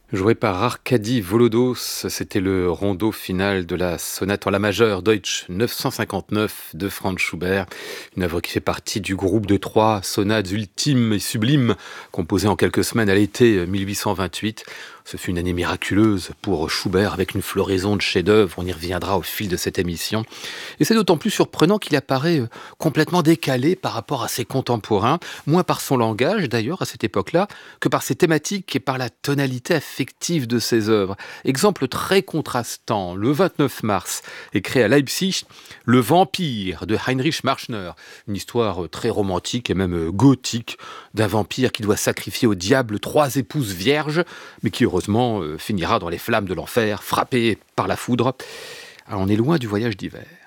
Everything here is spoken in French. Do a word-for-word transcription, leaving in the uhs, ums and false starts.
Joué par Arkady Volodos, c'était le rondo final de la sonate en la majeure Deutsch neuf cent cinquante-neuf de Franz Schubert, une œuvre qui fait partie du groupe de trois sonates ultimes et sublimes, composées en quelques semaines à l'été mille huit cent vingt-huit. Ce fut une année miraculeuse pour Schubert avec une floraison de chefs-d'œuvre, on y reviendra au fil de cette émission. Et c'est d'autant plus surprenant qu'il apparaît complètement décalé par rapport à ses contemporains, moins par son langage d'ailleurs à cette époque-là, que par ses thématiques et par la tonalité affective de ses œuvres. Exemple très contrastant, le vingt-neuf mars est créé à Leipzig Le Vampire de Heinrich Marschner, une histoire très romantique et même gothique d'un vampire qui doit sacrifier au diable trois épouses vierges, mais qui heureusement finira dans les flammes de l'enfer, frappé par la foudre. Alors on est loin du voyage d'hiver.